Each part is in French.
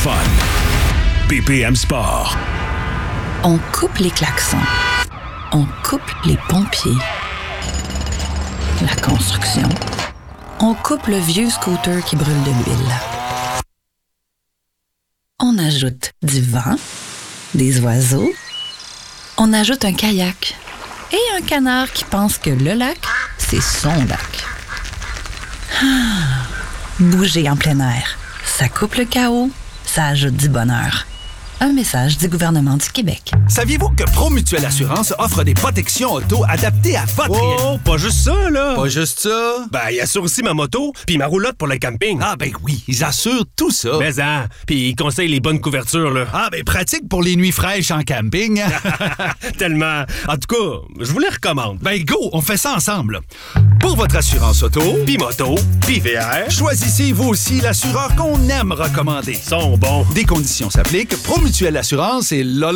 fun. BPM Sport. On coupe les klaxons. On coupe les pompiers. La construction. On coupe le vieux scooter qui brûle de l'huile. On ajoute du vent, des oiseaux. On ajoute un kayak et un canard qui pense que le lac, c'est son lac. Bouger en plein air, ça coupe le chaos, ça ajoute du bonheur. Un message du gouvernement du Québec. Saviez-vous que ProMutuelle Assurance offre des protections auto adaptées à votre réalité? Oh, pas juste ça, là! Pas juste ça? Ben, ils assurent aussi ma moto puis ma roulotte pour le camping. Ah, ben oui, ils assurent tout ça. Mais puis ils conseillent les bonnes couvertures, là. Ah, ben pratique pour les nuits fraîches en camping. Tellement. En tout cas, je vous les recommande. Ben go, on fait ça ensemble. Pour votre assurance auto, Puis moto, puis VR, choisissez vous aussi l'assureur qu'on aime recommander. ils sont bons. Des conditions s'appliquent. ProMutuelle Assurance et la.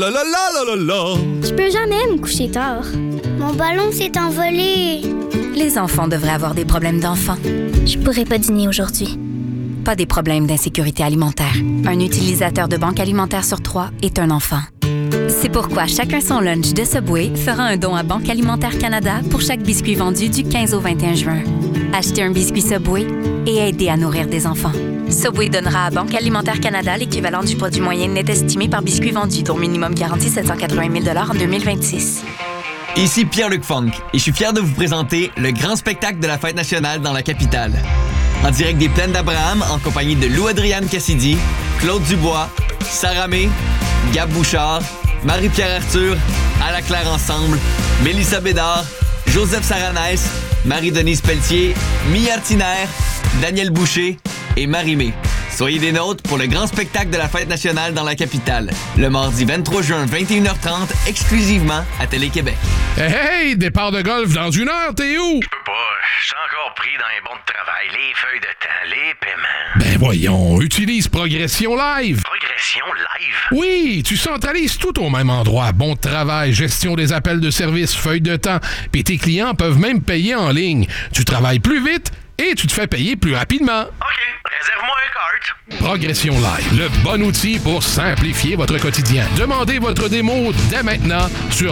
Je peux jamais me coucher tard. Mon ballon s'est envolé. Les enfants devraient avoir des problèmes d'enfants, Je pourrais pas dîner aujourd'hui. pas des problèmes d'insécurité alimentaire. Un utilisateur de banque alimentaire sur 3 est un enfant. C'est pourquoi Chacun son lunch de Subway fera un don à Banque Alimentaire Canada pour chaque biscuit vendu du 15 au 21 juin. Achetez un biscuit Subway et aidez à nourrir des enfants. Subway donnera à Banque Alimentaire Canada l'équivalent du produit moyen net estimé par biscuit vendu, dont minimum garanti 780 000 $ en 2026. Ici Pierre-Luc Funk et je suis fier de vous présenter le grand spectacle de la Fête nationale dans la capitale. En direct des Plaines d'Abraham, en compagnie de Lou-Adrienne Cassidy, Claude Dubois, Sarah May, Gab Bouchard, Marie-Pierre Arthur, Ala Claire Ensemble, Mélissa Bédard, Joseph Saranès, Marie-Denise Pelletier, Mia Tiner, Daniel Boucher et Marie-Mé. Soyez des nôtres pour le grand spectacle de la Fête nationale dans la capitale, le mardi 23 juin, 21h30, exclusivement à Télé-Québec. Hey, départ de golf dans 1 heure, t'es où? Je peux pas, je suis encore pris dans les bons de travail, les feuilles de temps, les paiements. Ben voyons, utilise Progression Live. Progression live? Oui, tu centralises tout au même endroit. Bon de travail, gestion des appels de service, feuilles de temps. Puis tes clients peuvent même payer en ligne. Tu travailles plus vite et tu te fais payer plus rapidement. OK, réserve-moi un cart. Progression Live, le bon outil pour simplifier votre quotidien. Demandez votre démo dès maintenant sur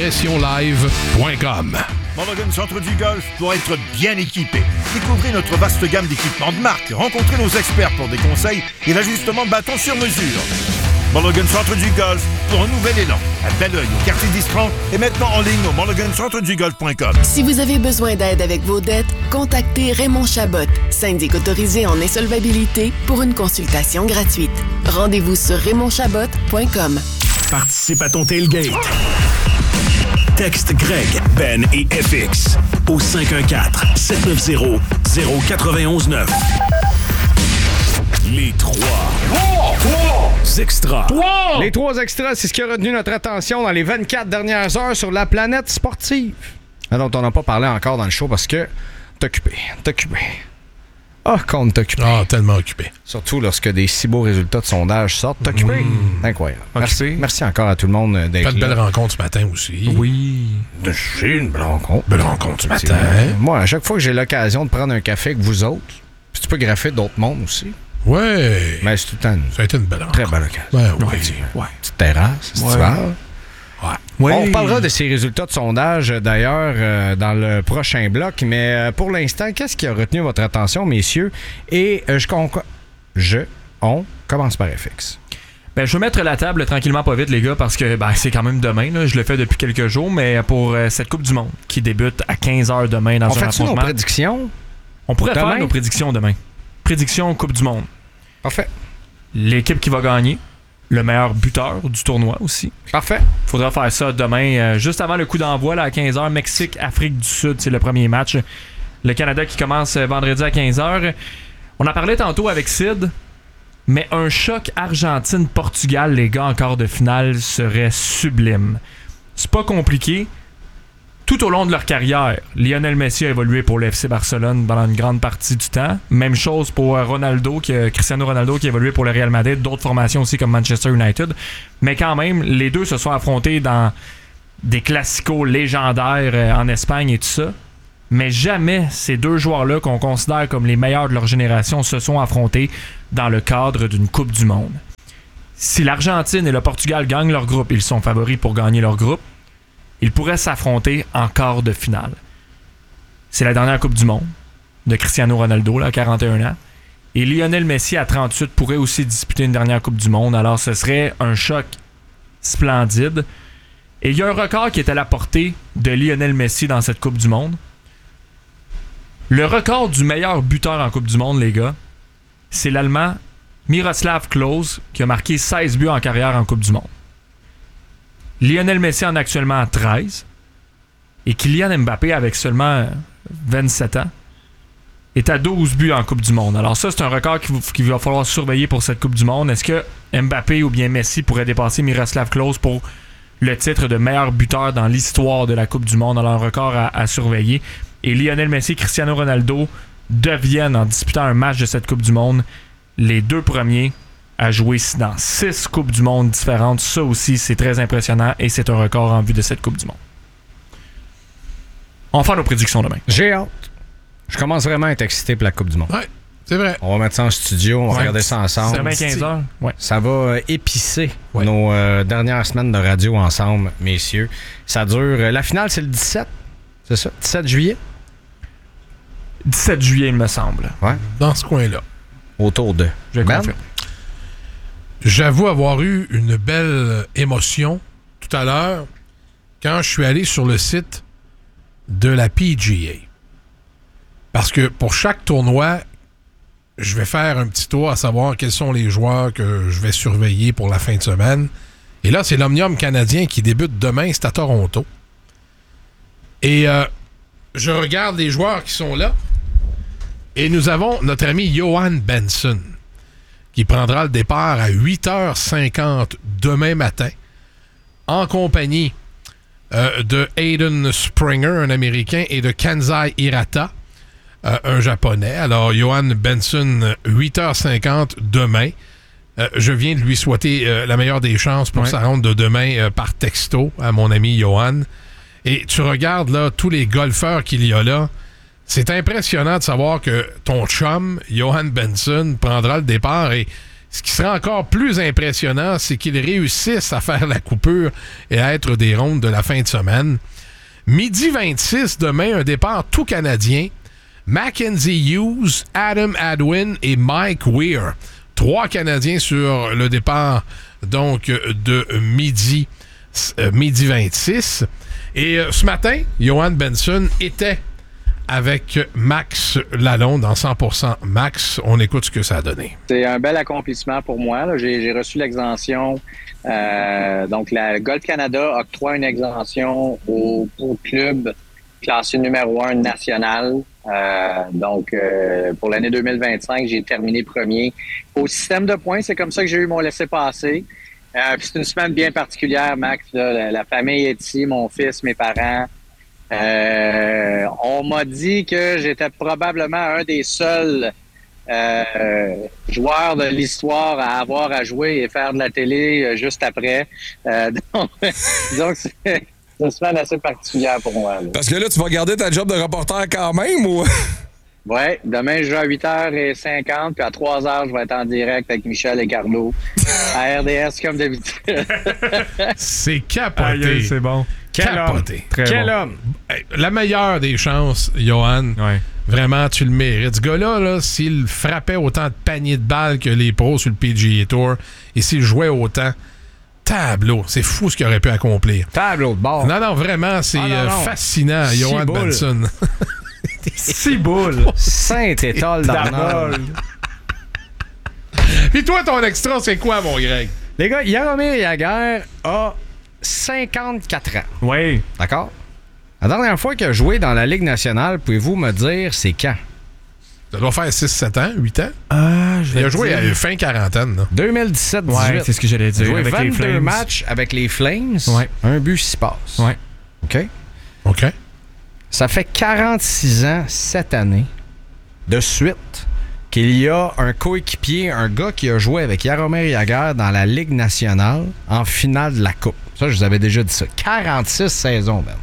progressionlive.com. Mulligan Centre du Golf doit être bien équipé. Découvrez notre vaste gamme d'équipements de marque. Rencontrez nos experts pour des conseils et l'ajustement de bâton sur mesure. Mulligan Centre du Golf pour un nouvel élan. À Belleuil, au quartier d'Istran et maintenant en ligne au mulligancentredugolf.com. Si vous avez besoin d'aide avec vos dettes, contactez Raymond Chabot, syndic autorisé en insolvabilité, pour une consultation gratuite. Rendez-vous sur raymondchabot.com. Participe à ton tailgate. Texte Greg, Ben et FX au 514-790-0919. Les trois extras. Les 3 extras, c'est ce qui a retenu notre attention dans les 24 dernières heures sur la planète sportive. Dont on n'a pas parlé encore dans le show parce que t'es occupé. Ah, qu'on t'es occupé. Ah, tellement occupé. Surtout lorsque des si beaux résultats de sondage sortent. T'es occupé. Incroyable. Occupé. Merci encore à tout le monde d'être là. Fait de belles rencontres ce matin aussi. Oui. J'ai une belle rencontre. Belle rencontre ce matin. Moi, à chaque fois que j'ai l'occasion de prendre un café avec vous autres, puis tu peux graffer d'autres mondes aussi. Ouais. Mais c'est tout le temps Ça a été une belle rencontre. très belle occasion. Ouais. Petite terrasse, festival. Ouais. On reparlera de ces résultats de sondage, d'ailleurs, dans le prochain bloc. Mais pour l'instant, qu'est-ce qui a retenu votre attention, messieurs? Et on commence par FX. Ben, je vais mettre la table tranquillement pas vite, les gars, parce que c'est quand même demain. Là. Je le fais depuis quelques jours, mais pour cette Coupe du Monde qui débute à 15h demain dans un affrontement. On fait nos prédictions? On pourrait demain? faire nos prédictions demain. Prédiction Coupe du Monde. Parfait. L'équipe qui va gagner. Le meilleur buteur du tournoi aussi. Parfait. Faudra faire ça demain, juste avant le coup d'envoi là, à 15h. Mexique, Afrique du Sud, c'est le premier match. Le Canada qui commence vendredi à 15h. On en parlait tantôt avec Sid, mais un choc Argentine-Portugal, les gars, en quart de finale, serait sublime. C'est pas compliqué. Tout au long de leur carrière, Lionel Messi a évolué pour le FC Barcelone pendant une grande partie du temps. Même chose pour Cristiano Ronaldo qui a évolué pour le Real Madrid, d'autres formations aussi comme Manchester United. Mais quand même, les deux se sont affrontés dans des classicos légendaires en Espagne et tout ça. Mais jamais ces deux joueurs-là qu'on considère comme les meilleurs de leur génération se sont affrontés dans le cadre d'une Coupe du Monde. Si l'Argentine et le Portugal gagnent leur groupe, ils sont favoris pour gagner leur groupe, ils pourraient s'affronter en quart de finale. C'est la dernière Coupe du Monde de Cristiano Ronaldo, là, à 41 ans. Et Lionel Messi, à 38, pourrait aussi disputer une dernière Coupe du Monde. Alors, ce serait un choc splendide. Et il y a un record qui est à la portée de Lionel Messi dans cette Coupe du Monde. Le record du meilleur buteur en Coupe du Monde, les gars, c'est l'Allemand Miroslav Klose qui a marqué 16 buts en carrière en Coupe du Monde. Lionel Messi en a actuellement 13. Et Kylian Mbappé, avec seulement 27 ans, est à 12 buts en Coupe du Monde. Alors ça, c'est un record qu'il va falloir surveiller pour cette Coupe du Monde. Est-ce que Mbappé ou bien Messi pourrait dépasser Miroslav Klose pour le titre de meilleur buteur dans l'histoire de la Coupe du Monde? Alors un record à surveiller. Et Lionel Messi et Cristiano Ronaldo deviennent, en disputant un match de cette Coupe du Monde, les deux premiers à jouer dans 6 Coupes du Monde différentes. Ça aussi, c'est très impressionnant et c'est un record en vue de cette Coupe du Monde. On va faire nos prédictions demain. J'ai hâte. Je commence vraiment à être excité pour la Coupe du Monde. Ouais, c'est vrai. On va mettre ça en studio, on va regarder ça ensemble. C'est demain 15h. Ouais. Ça va épicer nos dernières semaines de radio ensemble, messieurs. Ça dure... la finale, c'est le 17, c'est ça? 17 juillet? 17 juillet, il me semble. Ouais. Dans ce coin-là. Autour de... Je confirme. J'avoue avoir eu une belle émotion tout à l'heure quand je suis allé sur le site de la PGA. Parce que pour chaque tournoi, je vais faire un petit tour à savoir quels sont les joueurs que je vais surveiller pour la fin de semaine. Et là, c'est l'Omnium canadien qui débute demain, c'est à Toronto. Et je regarde les joueurs qui sont là. Et nous avons notre ami Johan Benson qui prendra le départ à 8h50 demain matin en compagnie de Hayden Springer, un Américain, et de Kansai Hirata, un Japonais. Alors, Johan Benson, 8h50 demain. Je viens de lui souhaiter la meilleure des chances pour sa ronde de demain par texto à mon ami Johan. Et tu regardes là tous les golfeurs qu'il y a là. C'est impressionnant de savoir que ton chum, Johan Benson, prendra le départ. Et ce qui sera encore plus impressionnant, c'est qu'il réussisse à faire la coupure et à être des rondes de la fin de semaine. Midi 26, demain, un départ tout canadien. Mackenzie Hughes, Adam Hadwin et Mike Weir. 3 Canadiens sur le départ donc de midi 26. Et ce matin, Johan Benson était avec Max Lalonde dans 100% Max. On écoute ce que ça a donné. C'est un bel accomplissement pour moi. Là. J'ai reçu l'exemption. Donc, la Golf Canada octroie une exemption au club classé numéro 1 national. Donc, pour l'année 2025, j'ai terminé premier. Au système de points, c'est comme ça que j'ai eu mon laissez-passer. Puis c'est une semaine bien particulière, Max. Là. La famille est ici, mon fils, mes parents. On m'a dit que j'étais probablement un des seuls joueurs de l'histoire à avoir à jouer et faire de la télé juste après. Donc c'est une semaine assez particulière pour moi. Là. Parce que là, tu vas garder ta job de reporter quand même, ou... Oui, demain, je joue à 8h50, puis à 3h, je vais être en direct avec Michel et Carlo à RDS, comme d'habitude. C'est capoté. Aïe, c'est bon. Capoté. Quel homme. La meilleure des chances, Johan. Ouais. Vraiment, tu le mérites. Ce gars-là, là, s'il frappait autant de paniers de balles que les pros sur le PGA Tour, et s'il jouait autant, tableau. C'est fou ce qu'il aurait pu accomplir. Tableau de bord. Non, vraiment, c'est fascinant, Johan Benson. 6 boules. Saint-Étoile d'Arnold. Puis toi, ton extra, c'est quoi, mon Greg? Les gars, Jaromir Jagr a 54 ans. Oui. D'accord? La dernière fois qu'il a joué dans la Ligue nationale, pouvez-vous me dire c'est quand? Ça doit faire 6-7 ans, 8 ans. Il a joué à fin quarantaine. Là. 2017-18. Ouais, c'est ce que j'allais dire. Il a joué avec 22 les Flames. matchs avec les Flames. Ouais. Un but, 6 passes. Ouais. OK? Ça fait 46 ans cette année de suite qu'il y a un coéquipier, un gars qui a joué avec Jaromir Jagr dans la Ligue nationale en finale de la Coupe. Ça, je vous avais déjà dit ça. 46 saisons, même.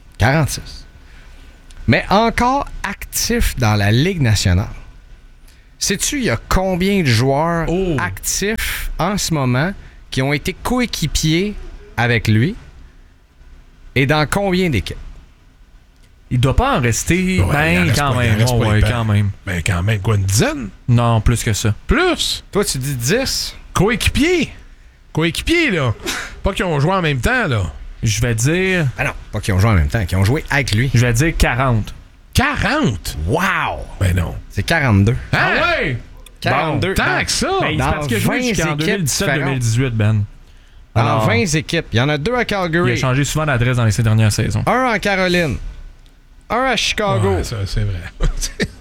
46. Mais encore actif dans la Ligue nationale. Sais-tu, il y a combien de joueurs actifs en ce moment qui ont été coéquipiers avec lui et dans combien d'équipes? Il doit pas en rester. Quand même. Ben, quand même, quoi, une dizaine? Non, plus que ça. Plus? Toi, tu dis 10? Coéquipiers, là. Pas qu'ils ont joué en même temps, là. Je vais dire... Ah non, pas qu'ils ont joué en même temps, qu'ils ont joué avec lui. Je vais dire 40. 40? Wow! Ben non. C'est 42. Hein? Ah ouais? 42. Tant que ça! Ben, c'est parce qu'il a joué jusqu'en 2017-2018, Ben. Alors, 20 équipes. Il y en a 2 à Calgary. Il a changé souvent d'adresse dans les 6 dernières saisons. 1 en Caroline. 1 à Chicago. Ouais, ça, c'est vrai.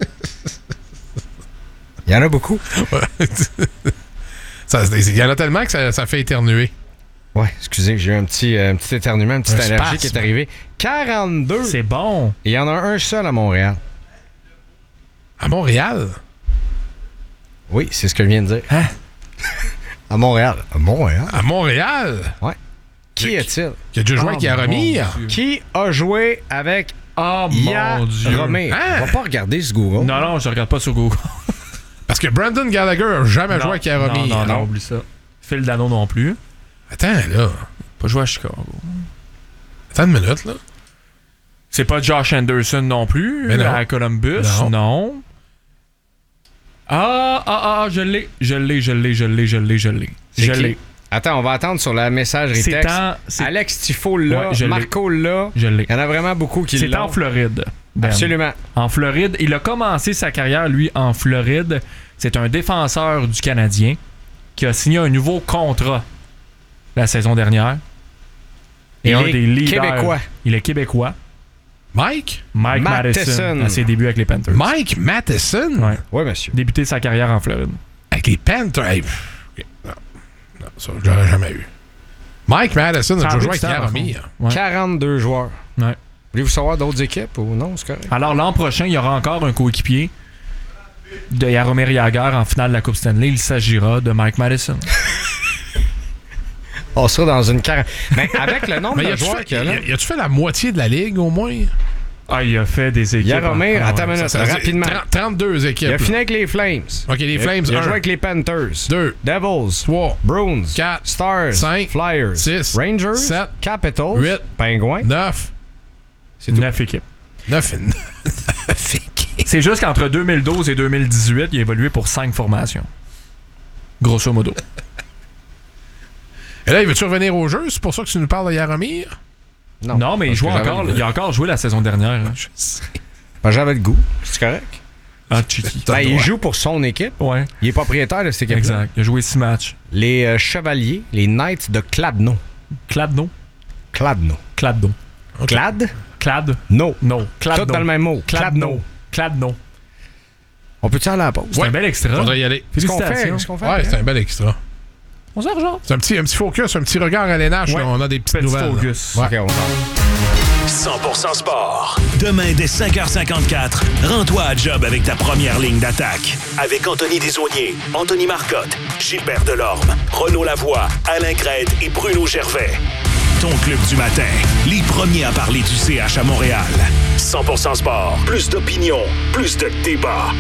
Il y en a beaucoup. Il y en a tellement que ça fait éternuer. Ouais, excusez, j'ai eu un petit éternuement, une petite allergie qui est arrivée. 42. C'est bon. Et il y en a un seul à Montréal. À Montréal? Oui, c'est ce que je viens de dire. Hein? À Montréal. À Montréal? À Montréal? Ouais. Qui est-il? Qui a déjà joué avec Jaromir? Qui a joué avec Jaromir? Hein? On va pas regarder ce Google. Non, je regarde pas sur Google. Parce que Brandon Gallagher a jamais joué avec Jaromir. Non, oublie ça. Phil Dano non plus. Attends, là. Pas joué à Chicago. Attends une minute, là. C'est pas Josh Anderson non plus. Mais non. À Columbus. Non. Je l'ai. Je l'ai. Attends, on va attendre sur la messagerie texte. Alex Tifo là, Marco là. Je l'ai. Il y en a vraiment beaucoup qui l'ont. C'est en Floride. Ben. Absolument. En Floride. Il a commencé sa carrière, lui, en Floride. C'est un défenseur du Canadien qui a signé un nouveau contrat la saison dernière. Et un des leaders. Québécois. Il est québécois. Mike Matheson. À ses débuts avec les Panthers. Mike Matheson? Oui, monsieur. Débuté sa carrière en Floride. Avec les Panthers? Hey, non, ça, je l'aurais jamais eu. Mike Matheson a déjà joué avec Jaromir. 42 joueurs. Ouais. Voulez-vous savoir d'autres équipes ou non? C'est correct. Alors, l'an prochain, il y aura encore un coéquipier de Jaromir Jagr en finale de la Coupe Stanley. Il s'agira de Mike Matheson. On sera dans une quarantaine. Mais avec le nombre de joueurs qu'il y a là. Y a-tu fait la moitié de la ligue au moins? Ah, il a fait des équipes. Jaromir, attends une minute, rapidement. 32 équipes. Il a fini avec les Flames. OK, les Flames, Il a joué avec les Panthers. 2. Devils. 3. Bruins. 4. Stars. 5. Flyers. 6. Rangers. 7. Capitals. 8. Penguins. 9. C'est 9 équipes. 9 équipes. C'est juste qu'entre 2012 et 2018, il a évolué pour 5 formations. Grosso modo. Et là, il veut-tu revenir au jeu? C'est pour ça que tu nous parles de Jaromir? Non, mais il a encore joué la saison dernière. Hein. Je sais. Ben, j'avais le goût. C'est correct. Ah, Chiqui. Ben, il joue pour son équipe. Ouais. Il est propriétaire de cette équipe. Exact. Il a joué 6 matchs. Les Chevaliers, les Knights de Kladno. Kladno? Kladno. Kladno. Okay. Clad? No. Kladno. Tout dans le même mot. Kladno. On peut-tu aller à la pause? C'est un bel extra. Faudrait y aller. Qu'est-ce qu'on fait? Ouais, c'est un bel extra. On s'en rejoint. C'est un petit focus, un petit regard à l'NH. Ouais. On a des petites nouvelles. Focus. Ouais. OK, on s'en 100% sport. Demain, dès 5h54, rends-toi à job avec ta première ligne d'attaque. Avec Anthony Desaulniers, Anthony Marcotte, Gilbert Delorme, Renaud Lavoie, Alain Crête et Bruno Gervais. Ton club du matin, les premiers à parler du CH à Montréal. 100% sport. Plus d'opinion, plus de débat.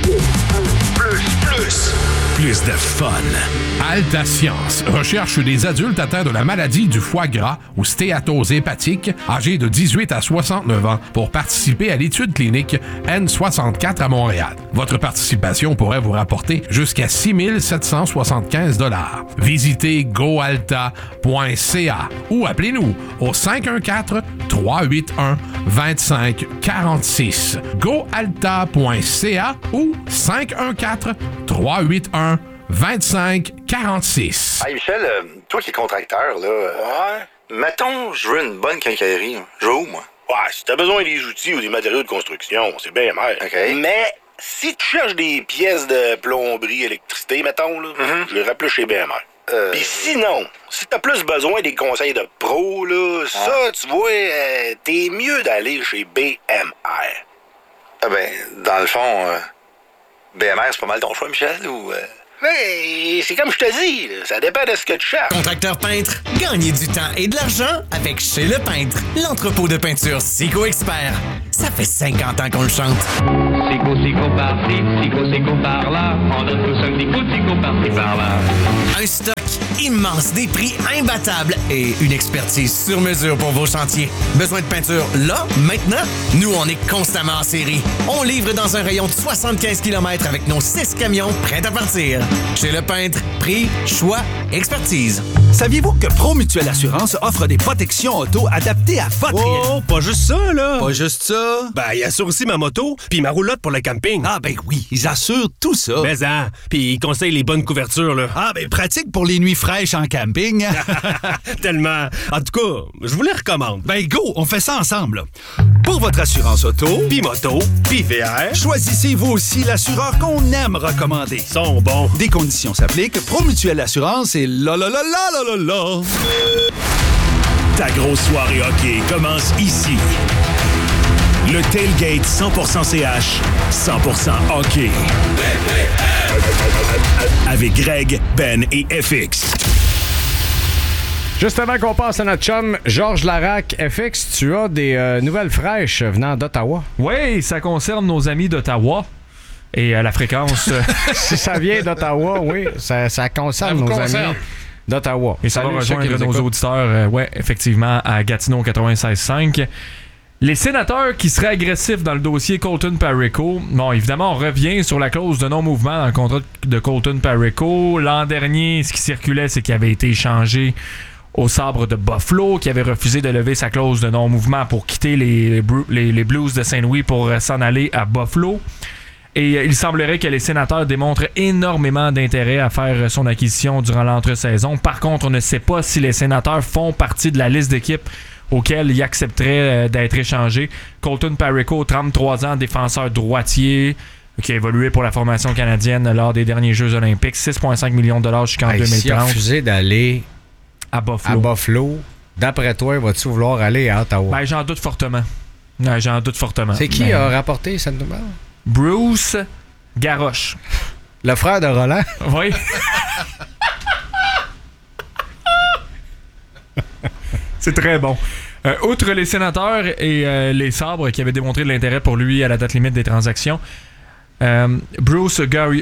Plus de fun. Alta Science recherche des adultes atteints de la maladie du foie gras ou stéatose hépatique, âgés de 18 à 69 ans, pour participer à l'étude clinique N64 à Montréal. Votre participation pourrait vous rapporter jusqu'à 6 775 $. Visitez goalta.ca ou appelez-nous au 514-381-2546. goalta.ca ou 514-381-2546. Hey Michel, toi qui es contracteur, là, mettons, je veux une bonne quincaillerie. Je vais où, moi? Ouais, si t'as besoin des outils ou des matériaux de construction, c'est bien mer. OK. Mais si tu cherches des pièces de plomberie, électricité, mettons, là, je les plus chez BMR. Puis sinon, si t'as plus besoin des conseils de pro, là, ça, tu vois, t'es mieux d'aller chez BMR. Ah ben, dans le fond, BMR, c'est pas mal ton choix, Michel, ou... Mais c'est comme je te dis, là, ça dépend de ce que tu cherches. Contracteur peintre, gagnez du temps et de l'argent avec Chez Le Peintre, l'entrepôt de peinture Sico Expert. Ça fait 50 ans qu'on le chante. Sico par-ci, Sico par-là, on donne tous un petit coup de Sico par-ci par-là. Un stock immense, des prix imbattables et une expertise sur mesure pour vos chantiers. Besoin de peinture là, maintenant? Nous, on est constamment en série. On livre dans un rayon de 75 km avec nos 6 camions prêts à partir. Chez Le Peintre, prix, choix, expertise. Saviez-vous que ProMutuelle Assurance offre des protections auto adaptées à votre... Oh, pas juste ça, là! Pas juste ça? Ben, il assure aussi ma moto puis ma roulotte pour le camping. Ah, ben oui, ils assurent tout ça. Mais hein, puis ils conseillent les bonnes couvertures, là. Ah, ben pratique pour les nuits fraîches en camping. Tellement. En tout cas, je vous les recommande. Ben go, on fait ça ensemble, là. Pour votre assurance auto, puis moto, puis VR, choisissez vous aussi l'assureur qu'on aime recommander. Ils sont bons. Des conditions s'appliquent. ProMutuelle Assurance et la. Ta grosse soirée hockey commence ici. Le Tailgate 100% CH, 100% hockey. Avec Greg, Ben et FX. Juste avant qu'on passe à notre chum Georges Larac, FX, tu as des nouvelles fraîches venant d'Ottawa. Oui, ça concerne nos amis d'Ottawa. Et la fréquence... si ça vient d'Ottawa, oui, ça concerne nos amis d'Ottawa. Et ça va rejoindre nos auditeurs, effectivement, à Gatineau 96.5. Les sénateurs qui seraient agressifs dans le dossier Colton Parayko, bon, évidemment, on revient sur la clause de non-mouvement dans le contrat de Colton Parayko. L'an dernier, ce qui circulait, c'est qu'il avait été échangé au Sabre de Buffalo, qui avait refusé de lever sa clause de non-mouvement pour quitter les Blues de Saint-Louis pour s'en aller à Buffalo. Et il semblerait que les sénateurs démontrent énormément d'intérêt à faire son acquisition durant l'entre-saison. Par contre, on ne sait pas si les sénateurs font partie de la liste d'équipes auxquelles ils accepteraient d'être échangés. Colton Parayko, 33 ans, défenseur droitier, qui a évolué pour la formation canadienne lors des derniers Jeux olympiques. 6,5 millions de dollars jusqu'en 2030. S'il a refusé d'aller à Buffalo, d'après toi, vas-tu vouloir aller à Ottawa? Ben, j'en doute fortement. C'est qui a rapporté cette nouvelle? Bruce Garrosh. Le frère de Roland? Oui. C'est très bon. Outre les sénateurs et les sabres qui avaient démontré de l'intérêt pour lui à la date limite des transactions, Bruce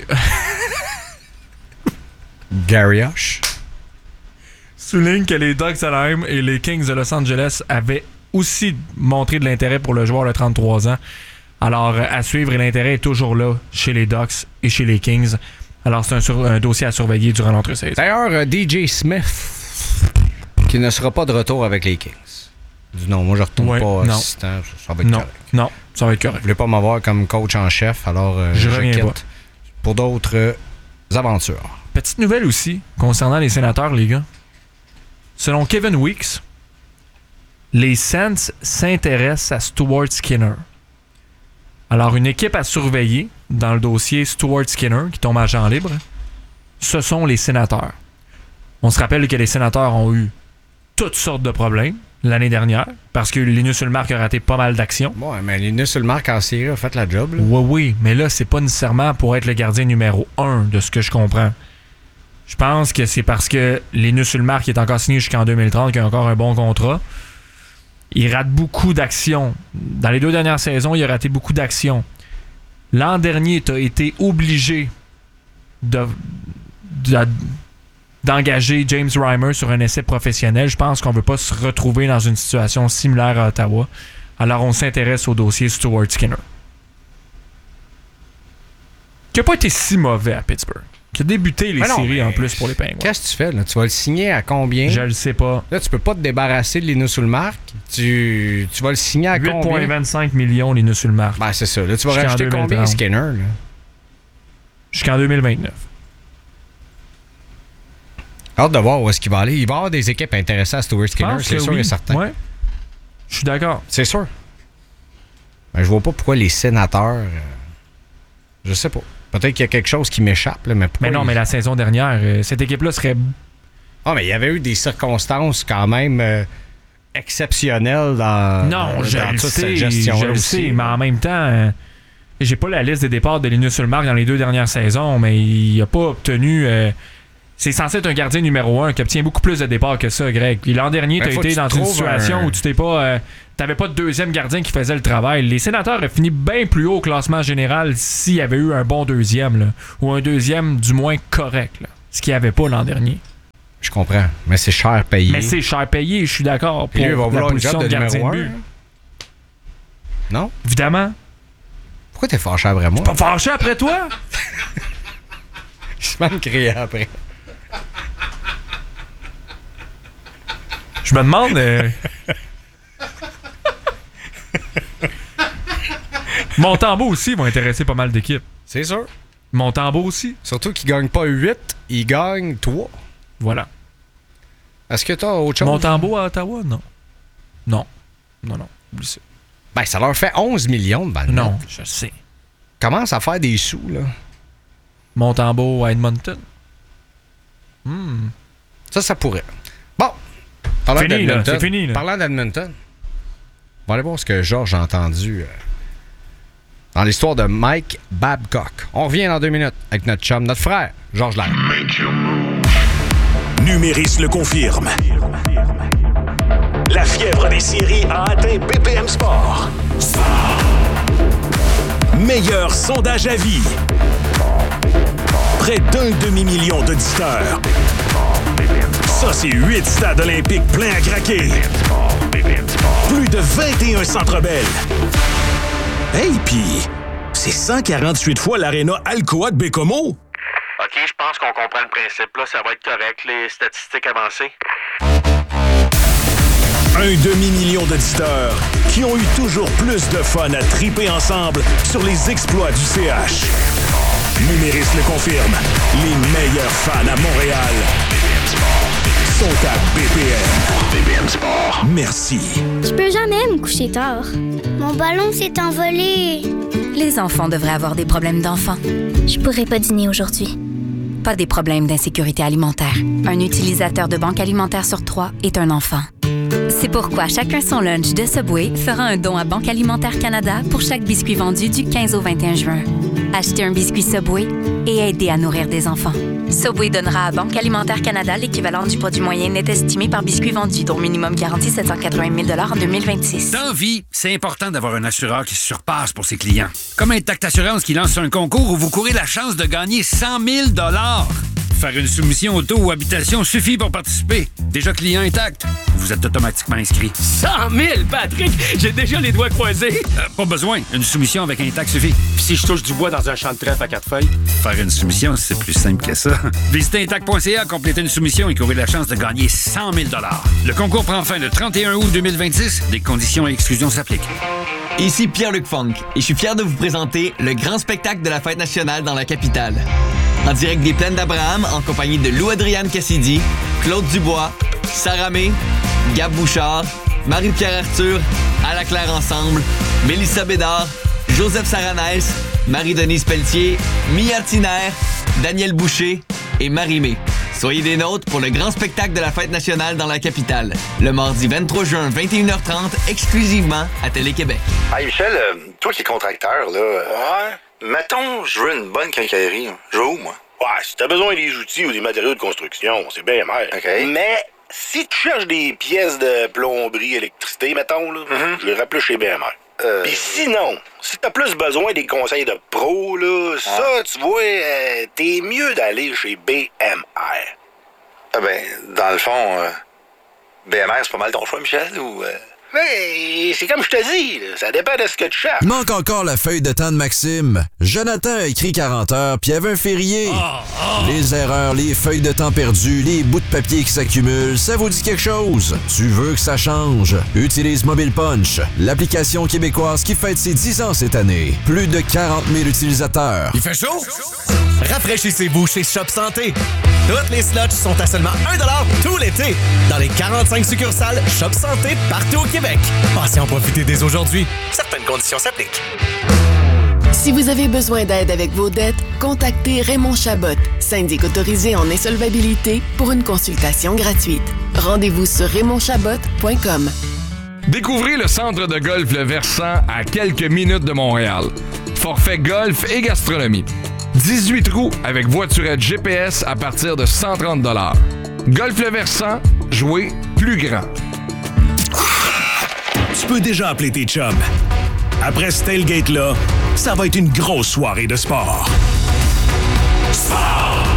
Garrioch souligne que les Ducks d'Anaheim et les Kings de Los Angeles avaient aussi montré de l'intérêt pour le joueur de 33 ans. Alors, à suivre, et l'intérêt est toujours là chez les Ducks et chez les Kings. Alors, c'est un dossier à surveiller durant l'entre-saison. D'ailleurs, DJ Smith, qui ne sera pas de retour avec les Kings. Non, moi, je retourne pas assistant. Ça va être correct. Non, ça va être correct. Vous voulez pas m'avoir comme coach en chef, alors je quitte pas pour d'autres aventures. Petite nouvelle aussi, concernant les sénateurs, les gars. Selon Kevin Weeks, les Saints s'intéressent à Stuart Skinner. Alors, une équipe à surveiller dans le dossier Stuart Skinner, qui tombe agent libre, ce sont les sénateurs. On se rappelle que les sénateurs ont eu toutes sortes de problèmes l'année dernière, parce que Linus Ullmark a raté pas mal d'actions. Ouais, mais Linus Ullmark en série a fait la job. Là. Oui, mais là, c'est pas nécessairement pour être le gardien numéro 1 de ce que je comprends. Je pense que c'est parce que Linus Ullmark est encore signé jusqu'en 2030, qu'il a encore un bon contrat. Il rate beaucoup d'actions. Dans les 2 dernières saisons, il a raté beaucoup d'actions. L'an dernier, tu as été obligé d'engager James Reimer sur un essai professionnel. Je pense qu'on ne veut pas se retrouver dans une situation similaire à Ottawa. Alors, on s'intéresse au dossier Stuart Skinner. Qui n'a pas été si mauvais à Pittsburgh. Qui a débuté les séries en plus pour les Penguins. Qu'est-ce que tu fais, là? Tu vas le signer à combien? Je le sais pas. Là, tu peux pas te débarrasser de Linus Ullmark. Tu vas le signer à combien? 8,25 millions Linus Ullmark. Ben, c'est ça. Là, tu vas rajouter combien Skinner? Là? Jusqu'en 2029. Hâte de voir où est-ce qu'il va aller. Il va y avoir des équipes intéressées à Stuart Skinner, c'est sûr et certain. Ouais. Je suis d'accord. C'est sûr. Ben, je vois pas pourquoi les sénateurs... je sais pas. Peut-être qu'il y a quelque chose qui m'échappe. Là, mais non, mais la saison dernière, cette équipe-là serait... Ah, mais il y avait eu des circonstances quand même exceptionnelles dans toute cette gestion-là. Je le sais, mais en même temps, J'ai pas la liste des départs de Linus Ullmark dans les 2 dernières saisons, mais il a pas obtenu... c'est censé être un gardien numéro 1 qui obtient beaucoup plus de départs que ça, Greg. Puis l'an dernier, t'as été dans une situation où tu t'es pas... t'avais pas de deuxième gardien qui faisait le travail. Les Sénateurs ont fini bien plus haut au classement général s'il y avait eu un bon deuxième, là, ou un deuxième du moins correct, là, ce qu'il n'y avait pas l'an dernier. Je comprends, mais c'est cher payé. Mais c'est cher payé, je suis d'accord, pour la position de gardien de but. Non? Évidemment. Pourquoi t'es fâché après moi? Pas fâché après toi? Je vais me crier après. Je me demande... Montembeault aussi va intéresser pas mal d'équipes. C'est sûr. Montembeault aussi. Surtout qu'il gagne pas 8, il gagne 3. Voilà. Est-ce que t'as autre chose? Montembeault à Ottawa? Non. Non. Oublie ça. Ben, ça leur fait 11 millions de balles. Non, je sais. Commence à faire des sous, là. Montembeault à Edmonton. Ça pourrait. Bon. Parlant fini, là. C'est fini, là. Parlant d'Edmonton, on va aller voir ce que Georges a entendu dans l'histoire de Mike Babcock. On revient dans 2 minutes avec notre chum, notre frère, Georges Lair. Numéris le confirme. La fièvre des séries a atteint BPM Sport. Meilleur sondage à vie. Près d'1 demi-million d'auditeurs. Ça, c'est 8 stades olympiques pleins à craquer. Plus de 21 Centre Bell. Hey, pis c'est 148 fois l'aréna Alcoa de Bécomo. OK, je pense qu'on comprend le principe. Là, ça va être correct, les statistiques avancées. 1 demi-million d'auditeurs qui ont eu toujours plus de fun à triper ensemble sur les exploits du CH. Numéris le confirme. Les meilleurs fans à Montréal sont à BPM. BPM Sport. Merci. Je peux jamais me coucher tard. Mon ballon s'est envolé. Les enfants devraient avoir des problèmes d'enfants. Je pourrais pas dîner aujourd'hui. Pas des problèmes d'insécurité alimentaire. Un utilisateur de banque alimentaire sur 3 est un enfant. C'est pourquoi Chacun son lunch de Subway fera un don à Banque Alimentaire Canada pour chaque biscuit vendu du 15 au 21 juin. Achetez un biscuit Subway et aidez à nourrir des enfants. Subway donnera à Banque Alimentaire Canada l'équivalent du produit moyen net estimé par biscuit vendu, dont minimum garanti 780 000 $ en 2026. Dans vie, c'est important d'avoir un assureur qui se surpasse pour ses clients. Comme Intact Assurance qui lance un concours où vous courez la chance de gagner 100 000 $. Faire une soumission auto ou habitation suffit pour participer. Déjà client Intact, vous êtes automatiquement inscrit. 100 000, Patrick! J'ai déjà les doigts croisés. Pas besoin. Une soumission avec Intact suffit. Puis si je touche du bois dans un champ de trèfle à 4 feuilles? Faire une soumission, c'est plus simple que ça. Visitez Intact.ca, complétez une soumission et courez la chance de gagner 100 000 $. Le concours prend fin le 31 août 2026. Des conditions et exclusions s'appliquent. Ici Pierre-Luc Funk et je suis fier de vous présenter le grand spectacle de la fête nationale dans la capitale. En direct des Plaines d'Abraham, en compagnie de Lou-Adriane Cassidy, Claude Dubois, Sarah May, Gab Bouchard, Marie-Pierre Arthur, Ala Claire Ensemble, Mélissa Bédard, Joseph Saranès, Marie-Denise Pelletier, Mia Tiner, Daniel Boucher et Marie-Mé. Soyez des nôtres pour le grand spectacle de la fête nationale dans la capitale, le mardi 23 juin, 21h30, exclusivement à Télé-Québec. Hey Michel, toi qui es contracteur, là... Ouais? Mettons, je veux une bonne quincaillerie. Je vais où, moi? Ouais, si t'as besoin des outils ou des matériaux de construction, c'est bien mal. OK. Mais si tu cherches des pièces de plomberie, électricité, mettons, là, je les rappelle chez BMR. Puis sinon, si t'as plus besoin des conseils de pro, là, ça, tu vois, t'es mieux d'aller chez BMR. Ah ben, dans le fond, BMR, c'est pas mal ton choix, Michel, ou... Mais c'est comme je te dis, là, ça dépend de ce que tu cherches. Manque encore la feuille de temps de Maxime. Jonathan a écrit 40 heures, puis il y avait un férié. Les erreurs, les feuilles de temps perdues, les bouts de papier qui s'accumulent, ça vous dit quelque chose? Tu veux que ça change? Utilise Mobile Punch, l'application québécoise qui fête ses 10 ans cette année. Plus de 40 000 utilisateurs. Il fait chaud? Rafraîchissez-vous chez Shop Santé. Toutes les slots sont à seulement 1 $ tout l'été dans les 45 succursales Shop Santé partout au Québec. Passez en profiter dès aujourd'hui. Certaines conditions s'appliquent. Si vous avez besoin d'aide avec vos dettes, contactez Raymond Chabot, syndic autorisé en insolvabilité, pour une consultation gratuite. Rendez-vous sur raymondchabot.com. Découvrez le centre de golf Le Versant à quelques minutes de Montréal. forfait golf et gastronomie. 18 trous avec voiturette GPS à partir de 130 $. Golf le Versant, jouer plus grand. Tu peux déjà appeler tes chums. Après ce tailgate-là, ça va être une grosse soirée de sport. Sport!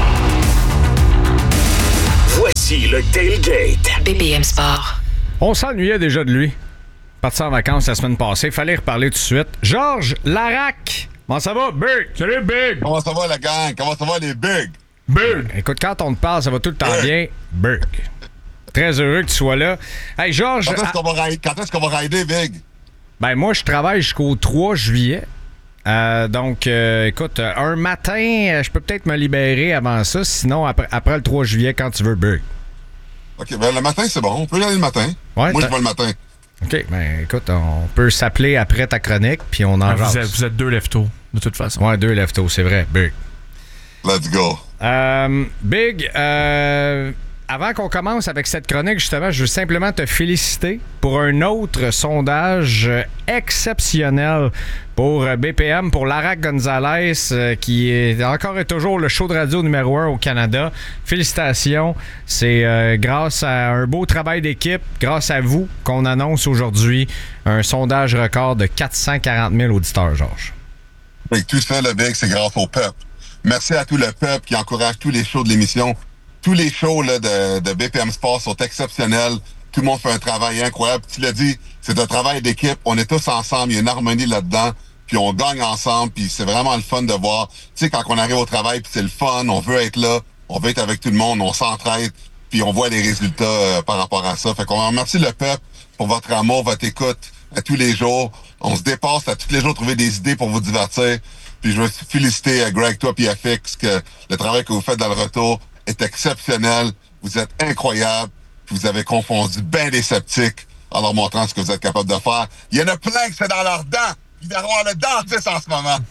Voici le tailgate. BPM Sport. On s'ennuyait déjà de lui. Parti en vacances la semaine passée. Fallait reparler tout de suite. Georges Larac. Comment ça va, Big? Salut, Big! Comment ça va, la gang? Comment ça va, les Big? Big! Écoute, quand on te parle, ça va tout le temps bien. Big. Très heureux que tu sois là. Hey, Georges... Quand est-ce qu'on va rider, Big? Ben, moi, je travaille jusqu'au 3 juillet. Donc, écoute, un matin, je peux peut-être me libérer avant ça. Sinon, après le 3 juillet, quand tu veux, Big. OK, ben le matin, c'est bon. On peut y aller le matin. Ouais, moi, je vais le matin. OK, ben écoute, on peut s'appeler après ta chronique, puis on en jase. Vous êtes 2 leftos, de toute façon. Ouais, 2 leftos, c'est vrai. Big. Let's go. Big, avant qu'on commence avec cette chronique, justement, je veux simplement te féliciter pour un autre sondage exceptionnel pour BPM, pour Larac Gonzalez, qui est encore et toujours le show de radio numéro 1 au Canada. Félicitations. C'est grâce à un beau travail d'équipe, grâce à vous, qu'on annonce aujourd'hui un sondage record de 440 000 auditeurs, Georges. Et tout ça, le Big, c'est grâce au peuple. Merci à tout le peuple qui encourage tous les shows de l'émission. Tous les shows là, de BPM Sport sont exceptionnels. Tout le monde fait un travail incroyable. Tu l'as dit, c'est un travail d'équipe. On est tous ensemble. Il y a une harmonie là-dedans. Puis on gagne ensemble. Puis c'est vraiment le fun de voir. Tu sais, quand on arrive au travail, puis c'est le fun. On veut être là. On veut être avec tout le monde. On s'entraide. Puis on voit les résultats par rapport à ça. Fait qu'on remercie le peuple pour votre amour, votre écoute à tous les jours. On se dépasse à tous les jours, trouver des idées pour vous divertir. Puis je veux féliciter Greg, toi puis FX, que le travail que vous faites dans le retour est exceptionnel. Vous êtes incroyable. Vous avez confondu bien des sceptiques en leur montrant ce que vous êtes capable de faire. Il y en a plein que c'est dans leurs dents. Il va y avoir le dentiste en ce moment.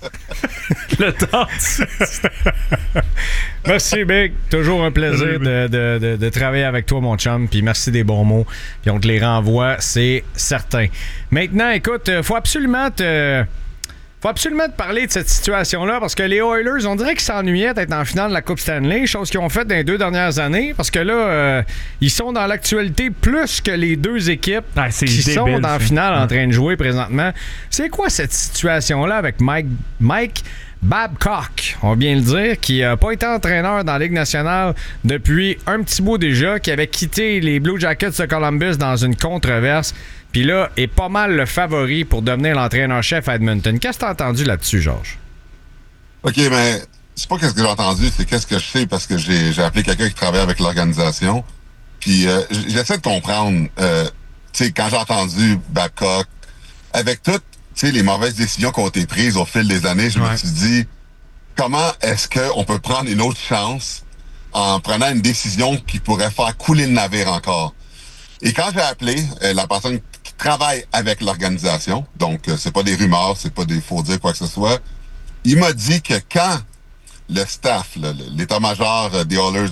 Le dentiste. Merci, Big. Toujours un plaisir de travailler avec toi, mon chum. Puis merci des bons mots. Puis on te les renvoie, c'est certain. Maintenant, écoute, faut absolument te parler de cette situation-là parce que les Oilers, on dirait qu'ils s'ennuyaient d'être en finale de la Coupe Stanley, chose qu'ils ont fait dans les 2 dernières années parce que là, ils sont dans l'actualité plus que les 2 équipes qui sont en finale en train de jouer présentement. C'est quoi cette situation-là avec Mike Babcock, on va bien le dire, qui n'a pas été entraîneur dans la Ligue nationale depuis un petit bout déjà, qui avait quitté les Blue Jackets de Columbus dans une controverse, puis là, est pas mal le favori pour devenir l'entraîneur-chef à Edmonton. Qu'est-ce que tu as entendu là-dessus, Georges? OK, mais c'est pas qu'est-ce que j'ai entendu, c'est qu'est-ce que je sais parce que j'ai appelé quelqu'un qui travaille avec l'organisation. Puis j'essaie de comprendre, tu sais, quand j'ai entendu Babcock, avec toutes les mauvaises décisions qui ont été prises au fil des années, je me suis dit, comment est-ce qu'on peut prendre une autre chance en prenant une décision qui pourrait faire couler le navire encore? Et quand j'ai appelé la personne qui travaille avec l'organisation, donc c'est pas des rumeurs, c'est pas des faux dire quoi que ce soit, il m'a dit que quand le staff, l'état-major des Oilers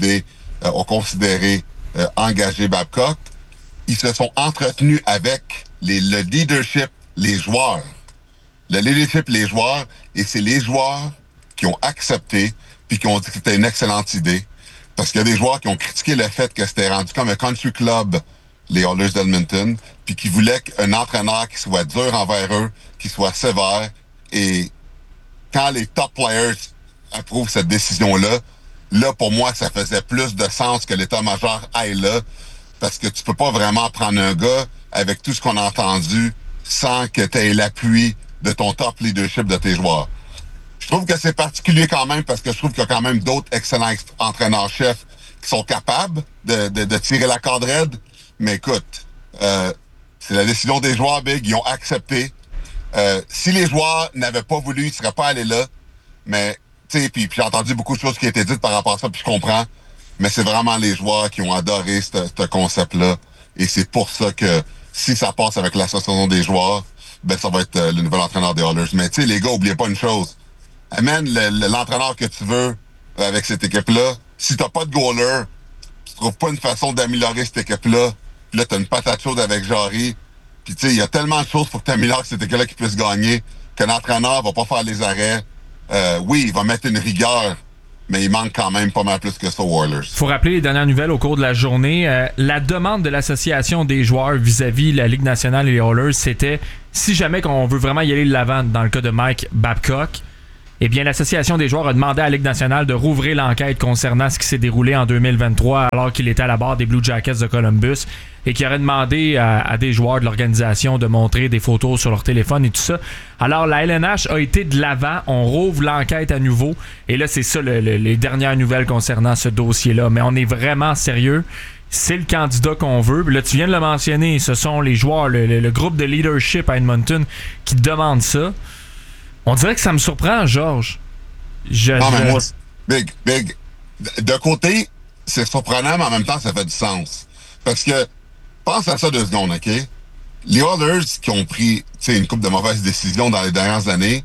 ont considéré engager Babcock, ils se sont entretenus avec le leadership, les joueurs. Le leadership, les joueurs, et c'est les joueurs qui ont accepté puis qui ont dit que c'était une excellente idée. Parce qu'il y a des joueurs qui ont critiqué le fait que c'était rendu comme un country club, les Oilers d'Edmonton, puis qui voulaient un entraîneur qui soit dur envers eux, qui soit sévère. Et quand les top players approuvent cette décision-là, là, pour moi, ça faisait plus de sens que l'état-major aille là, parce que tu peux pas vraiment prendre un gars avec tout ce qu'on a entendu sans que tu aies l'appui de ton top leadership de tes joueurs. Je trouve que c'est particulier quand même parce que je trouve qu'il y a quand même d'autres excellents entraîneurs-chefs qui sont capables de tirer la corde raide. Mais écoute, c'est la décision des joueurs, Big. Ils ont accepté. Si les joueurs n'avaient pas voulu, ils ne seraient pas allés là. Mais, tu sais, puis j'ai entendu beaucoup de choses qui étaient dites par rapport à ça, puis je comprends. Mais c'est vraiment les joueurs qui ont adoré ce concept-là. Et c'est pour ça que si ça passe avec l'association des joueurs, ben ça va être le nouvel entraîneur des Oilers. Mais tu sais, les gars, oubliez pas une chose. Amène l'entraîneur que tu veux avec cette équipe-là. Si t'as pas de goaler, tu trouves pas une façon d'améliorer cette équipe-là, puis là, t'as une patate chaude avec Jarry. Puis tu sais, il y a tellement de choses pour que t'améliores cette équipe-là qui puisse gagner que l'entraîneur va pas faire les arrêts. Oui, il va mettre une rigueur, mais il manque quand même pas mal plus que ça aux Oilers. Il faut rappeler les dernières nouvelles au cours de la journée. La demande de l'association des joueurs vis-à-vis la Ligue nationale et les Oilers, c'était si jamais qu'on veut vraiment y aller de l'avant dans le cas de Mike Babcock, eh bien l'association des joueurs a demandé à la Ligue nationale de rouvrir l'enquête concernant ce qui s'est déroulé en 2023 alors qu'il était à la barre des Blue Jackets de Columbus et qui aurait demandé à des joueurs de l'organisation de montrer des photos sur leur téléphone et tout ça. Alors la LNH a été de l'avant, on rouvre l'enquête à nouveau et là c'est ça les dernières nouvelles concernant ce dossier-là. Mais on est vraiment sérieux. C'est le candidat qu'on veut. Là, tu viens de le mentionner, ce sont les joueurs, le groupe de leadership à Edmonton qui demandent ça. On dirait que ça me surprend, Georges. Mais moi, Big, de côté, c'est surprenant, mais en même temps, ça fait du sens. Parce que, pense à ça 2 secondes, OK? Les Oilers qui ont pris une couple de mauvaises décisions dans les dernières années,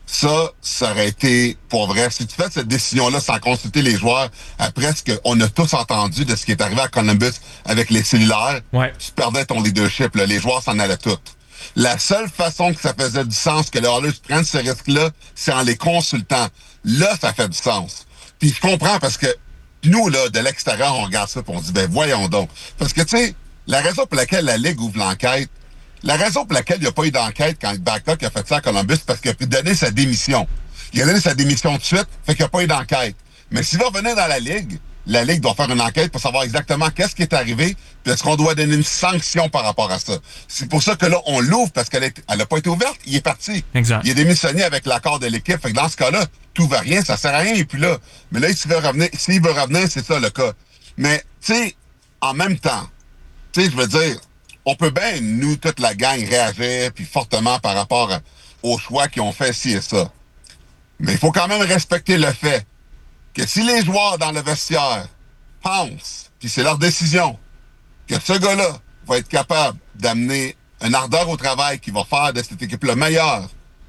ça aurait été, pour vrai, si tu fais cette décision-là sans consulter les joueurs, après ce qu'on a tous entendu de ce qui est arrivé à Columbus avec les cellulaires, tu perdais ton leadership, là, les joueurs s'en allaient tous. La seule façon que ça faisait du sens que les Oilers prennent ce risque-là, c'est en les consultant. Là, ça fait du sens. Puis je comprends parce que nous, là, de l'extérieur, on regarde ça et on dit, ben voyons donc. Parce que, tu sais, la raison pour laquelle la Ligue ouvre l'enquête, la raison pour laquelle il n'y a pas eu d'enquête quand Babcock a fait ça à Columbus, parce qu'il a pu donner sa démission. Il a donné sa démission de suite, fait qu'il n'y a pas eu d'enquête. Mais s'il va revenir dans la Ligue doit faire une enquête pour savoir exactement qu'est-ce qui est arrivé, puis est-ce qu'on doit donner une sanction par rapport à ça. C'est pour ça que là, on l'ouvre, parce qu'elle n'a pas été ouverte, il est parti. Exact. Il est démissionné avec l'accord de l'équipe. Fait que dans ce cas-là, tout va rien, ça sert à rien, et puis là. Mais là, s'il veut revenir, c'est ça le cas. Mais, tu sais, en même temps, tu sais, je veux dire, on peut bien, nous, toute la gang, réagir, puis fortement par rapport aux choix qu'ils ont fait ci et ça. Mais il faut quand même respecter le fait que si les joueurs dans le vestiaire pensent, puis c'est leur décision, que ce gars-là va être capable d'amener un ardeur au travail qui va faire de cette équipe le meilleur,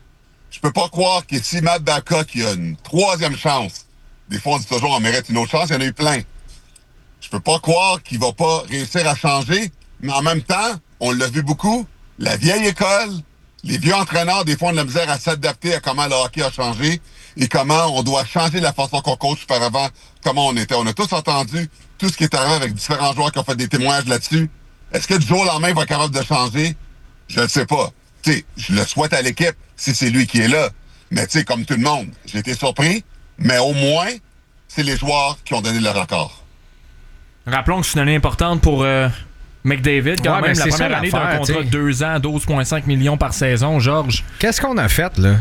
je peux pas croire que si Matt Babcock a une 3e chance, des fois on dit toujours on mérite une autre chance, il y en a eu plein. Je peux pas croire qu'il va pas réussir à changer, mais en même temps, on l'a vu beaucoup, la vieille école, les vieux entraîneurs, des fois, ont de la misère à s'adapter à comment le hockey a changé et comment on doit changer la façon qu'on coach par avant, comment on était. On a tous entendu tout ce qui est arrivé avec différents joueurs qui ont fait des témoignages là-dessus. Est-ce que du jour au lendemain, il va être capable de changer? Je ne sais pas. Tu sais, je le souhaite à l'équipe si c'est lui qui est là. Mais tu sais, comme tout le monde, j'ai été surpris, mais au moins, c'est les joueurs qui ont donné le record. Rappelons que c'est une année importante pour McDavid, quand même, la première année d'un contrat de 2 ans, 12,5 millions par saison, Georges. Qu'est-ce qu'on a fait, là?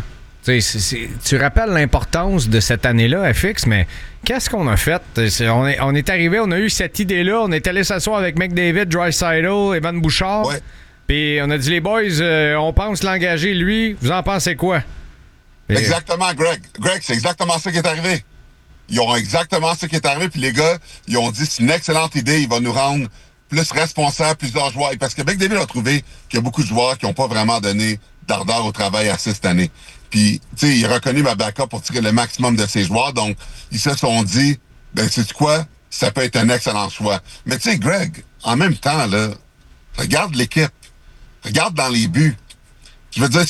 Tu rappelles l'importance de cette année-là, FX, mais qu'est-ce qu'on a fait? On est arrivé, on a eu cette idée-là, on est allé s'asseoir avec McDavid, Draisaitl, Evan Bouchard, puis on a dit, les boys, on pense l'engager, lui, vous en pensez quoi? Exactement, Greg. Greg, c'est exactement ça qui est arrivé. Ils ont exactement ce qui est arrivé, puis les gars, ils ont dit, c'est une excellente idée, il va nous rendre plus responsables, plusieurs joueurs. Parce que McDavid a trouvé qu'il y a beaucoup de joueurs qui n'ont pas vraiment donné d'ardeur au travail assez cette année. Puis, tu sais, il a reconnu ma backup pour tirer le maximum de ses joueurs, donc ils se sont dit, ben, sais-tu quoi? Ça peut être un excellent choix. Mais tu sais, Greg, en même temps, là, regarde l'équipe. Regarde dans les buts. Je veux dire,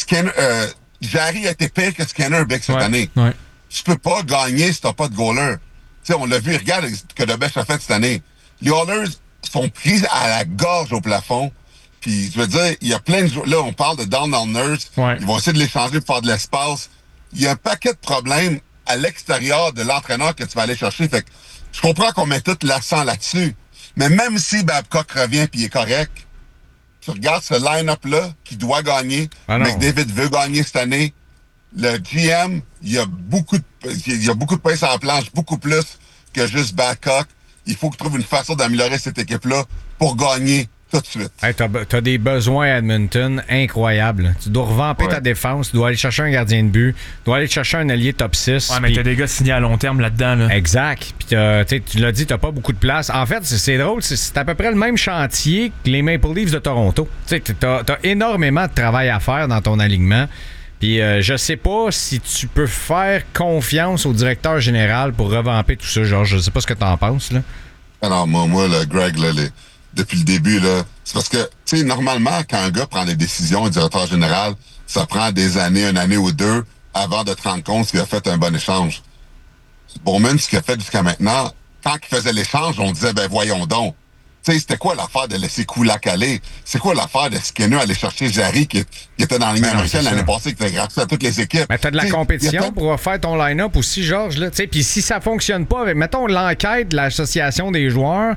Jarry a été pire que Skinner Big cette année. Ouais. Tu peux pas gagner si t'as pas de goaler. Tu sais, on l'a vu, regarde ce que Debèche a fait cette année. Les Oilers sont pris à la gorge au plafond. Puis, je veux dire, il y a plein de joueurs. Là, on parle de Donald Nurse. Ouais. Ils vont essayer de l'échanger pour faire de l'espace. Il y a un paquet de problèmes à l'extérieur de l'entraîneur que tu vas aller chercher. Fait que je comprends qu'on met tout l'accent là-dessus. Mais même si Babcock revient puis il est correct, tu regardes ce line-up-là qui doit gagner. McDavid veut gagner cette année. Le GM, il y a beaucoup de pain sur la planche, beaucoup plus que juste Babcock. Il faut qu'il trouve une façon d'améliorer cette équipe-là pour gagner tout de suite. Hey, t'as des besoins à Edmonton incroyables. Tu dois revamper ta défense, tu dois aller chercher un gardien de but, tu dois aller chercher un allié top 6. Ouais, mais t'as des gars signés à long terme là-dedans. Là. Exact. Puis tu l'as dit, t'as pas beaucoup de place. En fait, c'est drôle, c'est à peu près le même chantier que les Maple Leafs de Toronto. T'as énormément de travail à faire dans ton alignement. Puis je sais pas si tu peux faire confiance au directeur général pour revamper tout ça, Georges. Je sais pas ce que t'en penses, là. Alors, moi, là, Greg, là, depuis le début, là, c'est parce que, tu Tu sais, normalement, quand un gars prend des décisions, un directeur général, ça prend des années, une année ou deux, avant de te rendre compte qu'il a fait un bon échange. Bowman, ce qu'il a fait jusqu'à maintenant, quand il faisait l'échange, on disait, ben voyons donc. Tu sais, c'était quoi l'affaire de laisser Kulak aller? C'est quoi l'affaire de Skinner aller chercher Jarry qui était dans la ligne américaine l'année passée, qui était gratuit à toutes les équipes? Mais t'as de la compétition pour faire ton line-up aussi, Georges. Puis si ça fonctionne pas, mettons l'enquête de l'association des joueurs,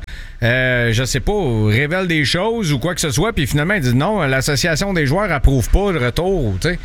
je sais pas, révèle des choses ou quoi que ce soit, puis finalement, ils disent non, l'association des joueurs approuve pas le retour, tu sais.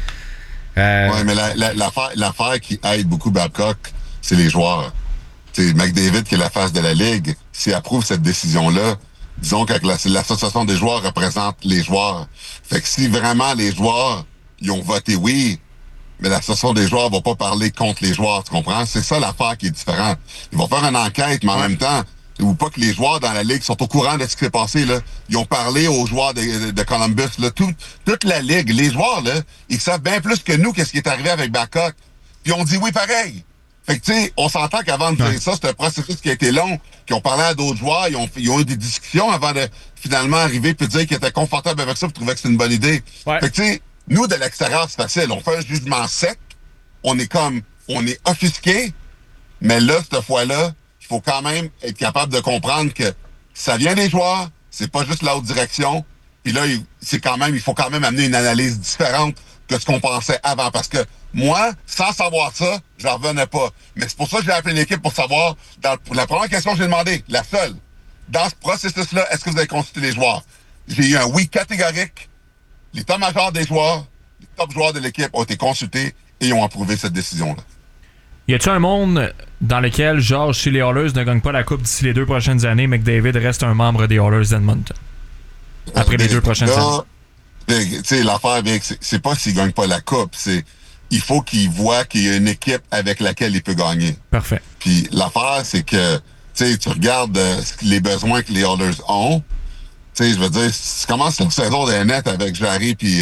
Oui, mais l'affaire qui aide beaucoup Babcock, c'est les joueurs. C'est McDavid qui est la face de la Ligue. S'il approuve cette décision-là, disons que l'association des joueurs représente les joueurs. Fait que si vraiment les joueurs, ils ont voté oui, mais l'association des joueurs va pas parler contre les joueurs, tu comprends? C'est ça l'affaire qui est différente. Ils vont faire une enquête, mais en même temps, ou pas que les joueurs dans la Ligue sont au courant de ce qui s'est passé, là. Ils ont parlé aux joueurs de Columbus, là. Toute la Ligue, les joueurs, là, ils savent bien plus que nous qu'est-ce qui est arrivé avec Babcock. Puis on dit oui pareil. Fait que, tu sais, on s'entend qu'avant de dire ça, c'est un processus qui a été long, qui ont parlé à d'autres joueurs, ils ont eu des discussions avant de finalement arriver puis dire qu'ils étaient confortables avec ça et trouvaient que c'est une bonne idée. Ouais. Fait que, tu sais, nous, de l'extérieur, c'est facile. On fait un jugement sec, on est offusqué, mais là, cette fois-là, il faut quand même être capable de comprendre que ça vient des joueurs, c'est pas juste la haute direction, puis là, il faut quand même amener une analyse différente que ce qu'on pensait avant, parce que moi, sans savoir ça, j'en revenais pas. Mais c'est pour ça que j'ai appelé l'équipe pour savoir, la première question que j'ai demandé, la seule, dans ce processus-là, est-ce que vous avez consulté les joueurs? J'ai eu un oui catégorique. L'état-major des joueurs, les top joueurs de l'équipe ont été consultés et ils ont approuvé cette décision-là. Y a-t-il un monde dans lequel, Georges, si les Oilers ne gagnent pas la Coupe d'ici les 2 prochaines années, McDavid reste un membre des Oilers d'Edmonton? Après les 2 prochaines années. Tu sais, l'affaire, c'est pas s'il gagne pas la Coupe, c'est il faut qu'il voit qu'il y a une équipe avec laquelle il peut gagner. Parfait. Puis l'affaire, c'est que, tu sais, tu regardes les besoins que les Oilers ont. Tu sais, je veux dire, si tu commences une saison de net avec Jarry puis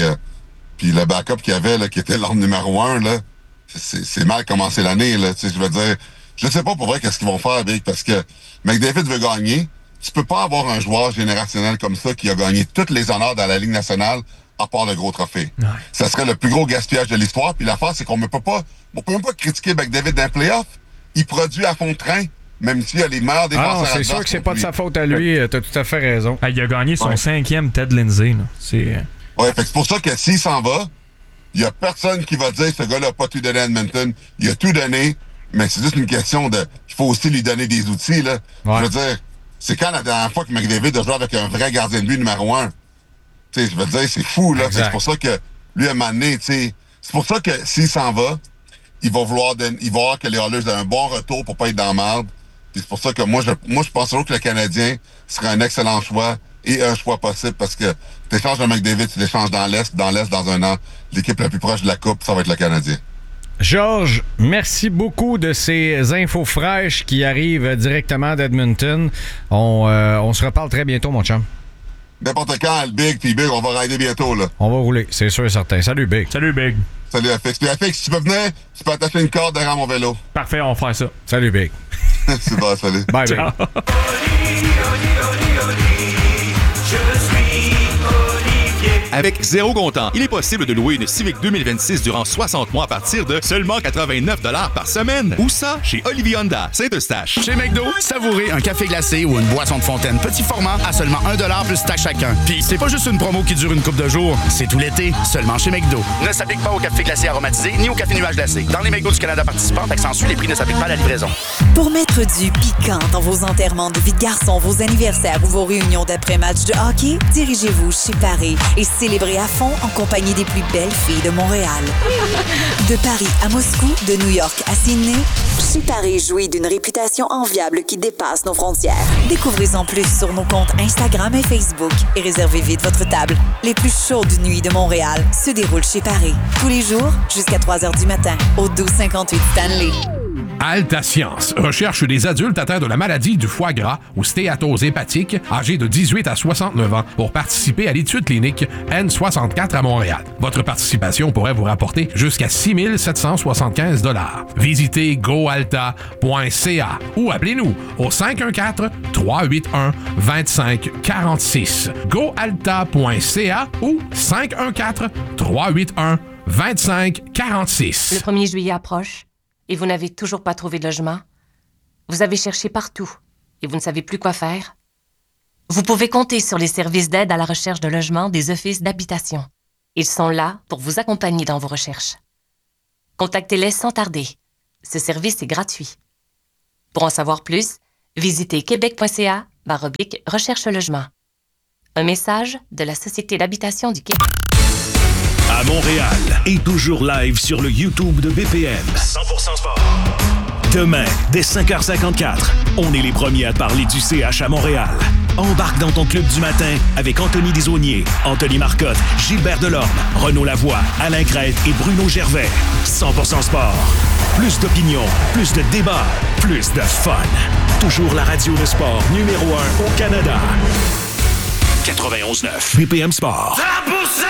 le backup qu'il y avait, là, qui était l'ordre numéro 1, là, c'est mal commencé l'année, là. Tu sais, je veux dire, je sais pas pour vrai qu'est-ce qu'ils vont faire avec, parce que McDavid veut gagner. Tu peux pas avoir un joueur générationnel comme ça qui a gagné tous les honneurs dans la Ligue nationale à part le gros trophée. Ouais. Ça serait le plus gros gaspillage de l'histoire. Puis l'affaire, c'est qu'on peut même pas critiquer McDavid d'un playoff. Il produit à fond de train, même s'il a les meilleurs défenseurs. Ah, c'est sûr que c'est pas de sa faute à lui. T'as tout à fait raison. Il a gagné son 5e Ted Lindsay. Là. Ouais, fait que c'est pour ça que s'il s'en va, il y a personne qui va dire ce gars-là n'a pas tout donné à Edmonton. Il a tout donné, mais c'est juste une question de... Il faut aussi lui donner des outils, là. Ouais. Je veux dire, c'est quand la dernière fois que McDavid a joué avec un vrai gardien de but numéro 1? Tu sais, je veux dire, c'est fou, là. C'est pour ça que lui, à un moment donné, tu sais, c'est pour ça que s'il s'en va, il va voir que les Oilers ont un bon retour pour pas être dans la merde. Puis c'est pour ça que moi, je pense toujours que le Canadien serait un excellent choix et un choix possible, parce que tu échanges un McDavid, tu l'échanges dans l'Est dans un an. L'équipe la plus proche de la Coupe, ça va être le Canadien. Georges, merci beaucoup de ces infos fraîches qui arrivent directement d'Edmonton. On se reparle très bientôt, mon chum. N'importe quand, le Big, puis Big, on va rider bientôt, là. On va rouler, c'est sûr et certain. Salut, Big. Salut, Big. Salut, FX. Puis FX, si tu peux venir, tu peux attacher une corde derrière mon vélo. Parfait, on fera ça. Salut, Big. C'est bon, salut. Bye, Big. Avec zéro comptant, il est possible de louer une Civic 2026 durant 60 mois à partir de seulement 89$ par semaine. Où ça? Chez Olivier Honda, Saint-Eustache. Chez McDo, savourez un café glacé ou une boisson de fontaine petit format à seulement 1$ plus taxe chacun. Puis c'est pas juste une promo qui dure une couple de jours, c'est tout l'été, seulement chez McDo. Ne s'applique pas au café glacé aromatisé ni au café nuage glacé. Dans les McDo du Canada participants, taxe en sus, les prix ne s'appliquent pas à la livraison. Pour mettre du piquant dans vos enterrements de vie de garçon, vos anniversaires ou vos réunions d'après-match de hockey, dirigez-vous chez Paris et célébrez à fond en compagnie des plus belles filles de Montréal. De Paris à Moscou, de New York à Sydney, chez Paris jouit d'une réputation enviable qui dépasse nos frontières. Découvrez-en plus sur nos comptes Instagram et Facebook et réservez vite votre table. Les plus chaudes nuits de Montréal se déroulent chez Paris. Tous les jours jusqu'à 3h du matin au 1258 Stanley. Alta Science recherche des adultes atteints de la maladie du foie gras ou stéatose hépatique âgés de 18 à 69 ans pour participer à l'étude clinique N64 à Montréal. Votre participation pourrait vous rapporter jusqu'à 6 775 $. Visitez goalta.ca ou appelez-nous au 514 514-381-2546. goalta.ca ou 514-381-2546. Le 1er juillet approche et vous n'avez toujours pas trouvé de logement? Vous avez cherché partout et vous ne savez plus quoi faire? Vous pouvez compter sur les services d'aide à la recherche de logement des offices d'habitation. Ils sont là pour vous accompagner dans vos recherches. Contactez-les sans tarder. Ce service est gratuit. Pour en savoir plus, visitez québec.ca/recherche-logement. Un message de la Société d'habitation du Québec. À Montréal et toujours live sur le YouTube de BPM. 100% sport. Demain, dès 5h54, on est les premiers à parler du CH à Montréal. Embarque dans ton club du matin avec Anthony Desaulniers, Anthony Marcotte, Gilbert Delorme, Renaud Lavoie, Alain Crête et Bruno Gervais. 100% sport. Plus d'opinion, plus de débats, plus de fun. Toujours la radio de sport numéro 1 au Canada. 91.9 BPM Sport.